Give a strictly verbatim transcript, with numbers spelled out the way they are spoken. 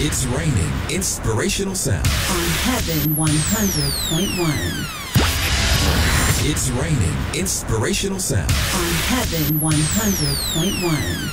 It's raining inspirational sound. On Heaven one hundred point one. It's raining inspirational sound. On Heaven one hundred point one.